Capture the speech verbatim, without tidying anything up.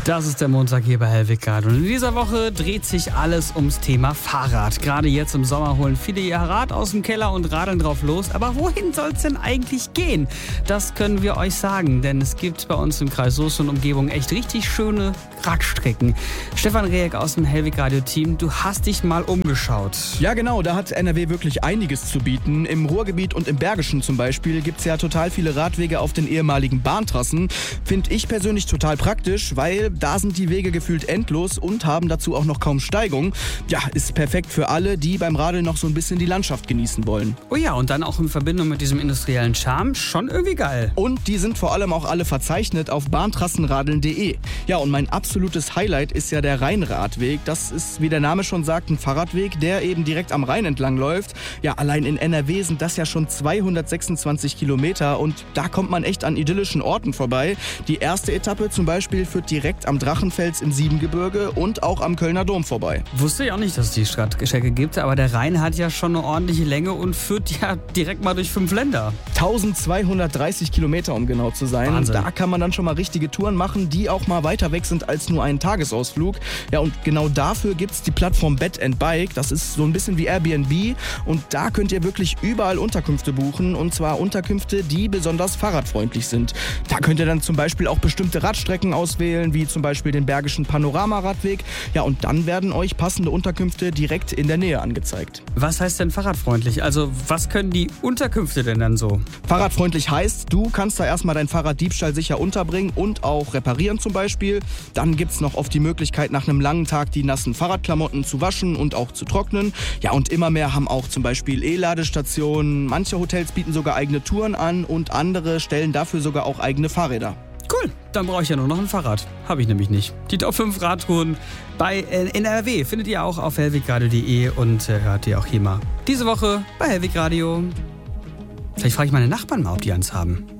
Das ist der Montag hier bei Hellwig Radio. Und in dieser Woche dreht sich alles ums Thema Fahrrad. Gerade jetzt im Sommer holen viele ihr Rad aus dem Keller und radeln drauf los. Aber wohin soll es denn eigentlich gehen? Das können wir euch sagen, denn es gibt bei uns im Kreis Soest und Umgebung echt richtig schöne Radstrecken. Stefan Rehek aus dem Hellwig Radio Team, du hast dich mal umgeschaut. Ja genau, da hat N R W wirklich einiges zu bieten. Im Ruhrgebiet und im Bergischen zum Beispiel gibt es ja total viele Radwege auf den ehemaligen Bahntrassen. Finde ich persönlich total praktisch, weil da sind die Wege gefühlt endlos und haben dazu auch noch kaum Steigung. Ja, ist perfekt für alle, die beim Radeln noch so ein bisschen die Landschaft genießen wollen. Oh ja, und dann auch in Verbindung mit diesem industriellen Charme schon irgendwie geil. Und die sind vor allem auch alle verzeichnet auf bahntrassenradeln punkt de. Ja, und mein absolutes Highlight ist ja der Rheinradweg. Das ist, wie der Name schon sagt, ein Fahrradweg, der eben direkt am Rhein entlang läuft. Ja, allein in N R W sind das ja schon zweihundertsechsundzwanzig Kilometer und da kommt man echt an idyllischen Orten vorbei. Die erste Etappe zum Beispiel führt direkt am Drachenfels im Siebengebirge und auch am Kölner Dom vorbei. Wusste ich auch nicht, dass es die Strecke gibt, aber der Rhein hat ja schon eine ordentliche Länge und führt ja direkt mal durch fünf Länder. eintausendzweihundertdreißig Kilometer, um genau zu sein. Wahnsinn. Da kann man dann schon mal richtige Touren machen, die auch mal weiter weg sind als nur einen Tagesausflug. Ja, und genau dafür gibt es die Plattform Bed and Bike. Das ist so ein bisschen wie Airbnb und da könnt ihr wirklich überall Unterkünfte buchen und zwar Unterkünfte, die besonders fahrradfreundlich sind. Da könnt ihr dann zum Beispiel auch bestimmte Radstrecken auswählen, wie zum Beispiel den Bergischen Panoramaradweg. Ja, und dann werden euch passende Unterkünfte direkt in der Nähe angezeigt. Was heißt denn fahrradfreundlich? Also was können die Unterkünfte denn dann so? Fahrradfreundlich heißt, du kannst da erstmal dein Fahrrad diebstahlsicher unterbringen und auch reparieren zum Beispiel. Dann gibt es noch oft die Möglichkeit, nach einem langen Tag die nassen Fahrradklamotten zu waschen und auch zu trocknen. Ja, und immer mehr haben auch zum Beispiel E-Ladestationen. Manche Hotels bieten sogar eigene Touren an und andere stellen dafür sogar auch eigene Fahrräder. Cool, dann brauche ich ja nur noch ein Fahrrad. Habe ich nämlich nicht. Die Top fünf Radtouren bei N R W findet ihr auch auf hellwigradio punkt de und äh, hört ihr auch hier mal diese Woche bei Hellwig Radio. Vielleicht frage ich meine Nachbarn mal, ob die eins haben.